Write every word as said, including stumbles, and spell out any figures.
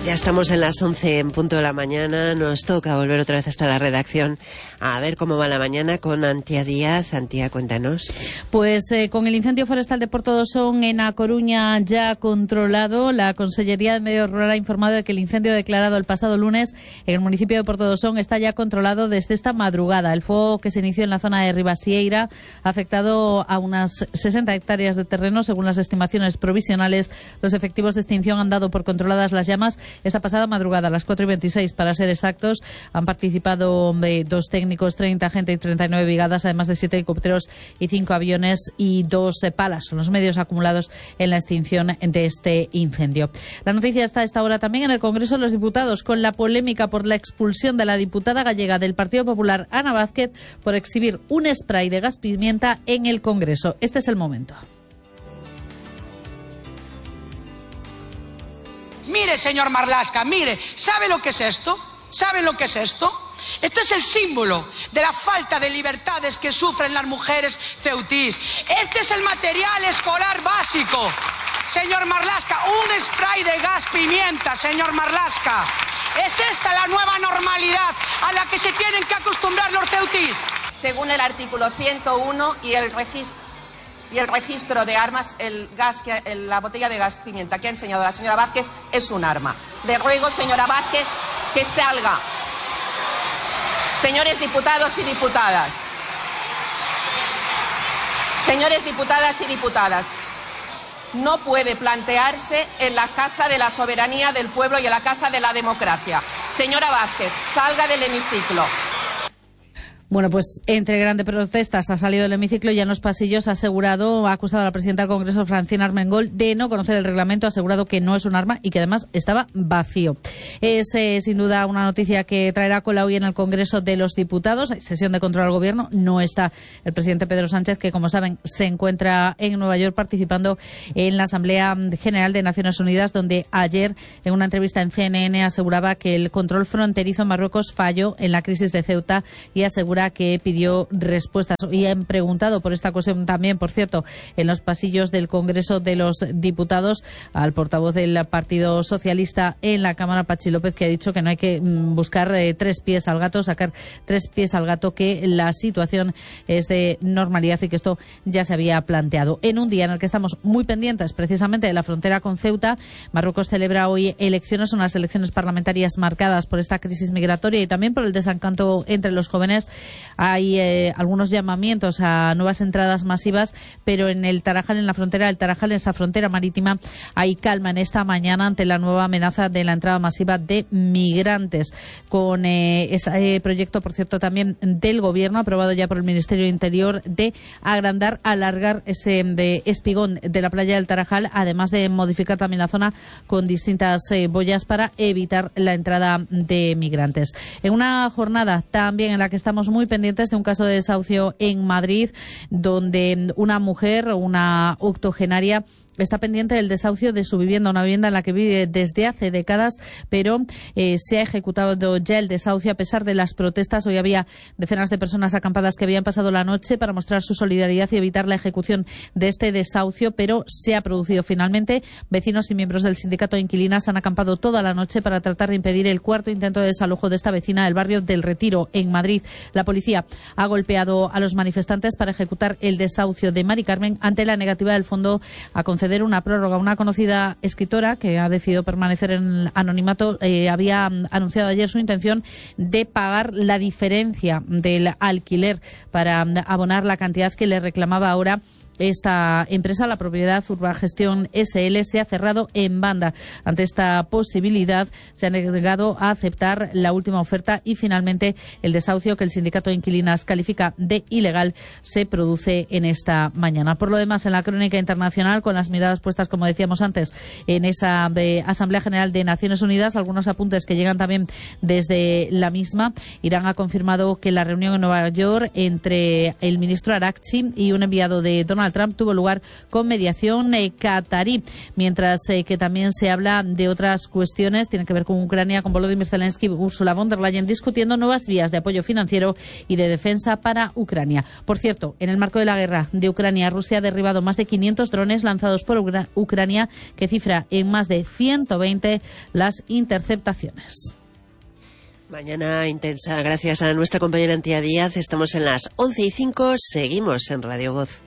Ya estamos en las once en punto de la mañana. Nos toca volver otra vez hasta la redacción a ver cómo va la mañana con Antía Díaz. Antía, cuéntanos. Pues eh, con el incendio forestal de Portodosón en A Coruña ya controlado, la Consellería de Medio Rural ha informado de que el incendio declarado el pasado lunes en el municipio de Portodosón está ya controlado desde esta madrugada. El fuego, que se inició en la zona de Ribasieira, ha afectado a unas sesenta hectáreas de terreno. Según las estimaciones provisionales, los efectivos de extinción han dado por controladas las llamas esta pasada madrugada, a las cuatro y veintiséis para ser exactos. Han participado eh, dos técnicos, treinta agentes y treinta y nueve brigadas, además de siete helicópteros y cinco aviones y dos eh, palas. Son los medios acumulados en la extinción de este incendio. La noticia está a esta hora también en el Congreso de los Diputados, con la polémica por la expulsión de la diputada gallega del Partido Popular, Ana Vázquez, por exhibir un spray de gas pimienta en el Congreso. Este es el momento. Mire, señor Marlaska, mire, ¿sabe lo que es esto? ¿Sabe lo que es esto? Esto es el símbolo de la falta de libertades que sufren las mujeres ceutís. Este es el material escolar básico. Señor Marlaska, un spray de gas pimienta, señor Marlaska. ¿Es esta la nueva normalidad a la que se tienen que acostumbrar los ceutís? Según el artículo ciento uno y el registro y el registro de armas, el gas que, el, la botella de gas pimienta que ha enseñado la señora Vázquez es un arma. Le ruego, señora Vázquez, que salga. Señores diputados y diputadas, señores diputadas y diputadas, no puede plantearse en la casa de la soberanía del pueblo y en la casa de la democracia. Señora Vázquez, salga del hemiciclo. Bueno, pues entre grandes protestas ha salido del hemiciclo y en los pasillos ha asegurado, ha acusado a la presidenta del Congreso, Francina Armengol, de no conocer el reglamento, ha asegurado que no es un arma y que además estaba vacío. Es eh, sin duda una noticia que traerá cola hoy en el Congreso de los Diputados. Hay sesión de control al Gobierno. No está el presidente Pedro Sánchez, que como saben se encuentra en Nueva York participando en la Asamblea General de Naciones Unidas, donde ayer en una entrevista en C N N aseguraba que el control fronterizo en Marruecos falló en la crisis de Ceuta y asegura que pidió respuestas. Y han preguntado por esta cuestión también, por cierto, en los pasillos del Congreso de los Diputados al portavoz del Partido Socialista en la Cámara, Pachi López, que ha dicho que no hay que buscar eh, tres pies al gato, sacar tres pies al gato, que la situación es de normalidad y que esto ya se había planteado. En un día en el que estamos muy pendientes precisamente de la frontera con Ceuta, Marruecos celebra hoy elecciones, unas elecciones parlamentarias marcadas por esta crisis migratoria y también por el desencanto entre los jóvenes. Hay eh, algunos llamamientos a nuevas entradas masivas, pero en el Tarajal, en la frontera del Tarajal, en esa frontera marítima, hay calma en esta mañana ante la nueva amenaza de la entrada masiva de migrantes. Con eh, ese proyecto, por cierto, también del Gobierno, aprobado ya por el Ministerio de Interior, de agrandar, alargar ese de espigón de la playa del Tarajal, además de modificar también la zona con distintas eh, boyas para evitar la entrada de migrantes. En una jornada también en la que estamos muy pendientes de un caso de desahucio en Madrid, donde una mujer, una octogenaria, está pendiente del desahucio de su vivienda, una vivienda en la que vive desde hace décadas, pero eh, se ha ejecutado ya el desahucio a pesar de las protestas. Hoy había decenas de personas acampadas que habían pasado la noche para mostrar su solidaridad y evitar la ejecución de este desahucio, pero se ha producido finalmente. Vecinos y miembros del sindicato de inquilinas han acampado toda la noche para tratar de impedir el cuarto intento de desalojo de esta vecina del barrio del Retiro, en Madrid. La policía ha golpeado a los manifestantes para ejecutar el desahucio de Mari Carmen ante la negativa del fondo a conceder una prórroga. Una conocida escritora que ha decidido permanecer en anonimato eh, había anunciado ayer su intención de pagar la diferencia del alquiler para abonar la cantidad que le reclamaba ahora esta empresa. La propiedad Urbagestión S L se ha cerrado en banda. Ante esta posibilidad se ha negado a aceptar la última oferta y finalmente el desahucio, que el sindicato de inquilinas califica de ilegal, se produce en esta mañana. Por lo demás, en la crónica internacional, con las miradas puestas, como decíamos antes, en esa eh, Asamblea General de Naciones Unidas, algunos apuntes que llegan también desde la misma. Irán ha confirmado que la reunión en Nueva York entre el ministro Araghchi y un enviado de Donald Donald Trump tuvo lugar con mediación eh, catarí, mientras eh, que también se habla de otras cuestiones, tienen que ver con Ucrania, con Volodymyr Zelensky y Ursula von der Leyen discutiendo nuevas vías de apoyo financiero y de defensa para Ucrania. Por cierto, en el marco de la guerra de Ucrania, Rusia ha derribado más de quinientos drones lanzados por Ucra- Ucrania, que cifra en más de ciento veinte las interceptaciones. Mañana intensa, gracias a nuestra compañera Antía Díaz. Estamos en las once y cinco, seguimos en Radio Voz.